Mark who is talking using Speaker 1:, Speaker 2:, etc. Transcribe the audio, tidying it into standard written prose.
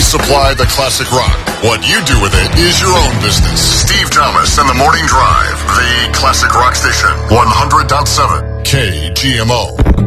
Speaker 1: supply the classic rock. What you do with it is your own business. Steve Thomas and the Morning Drive, the classic rock station, 100.7 KGMO.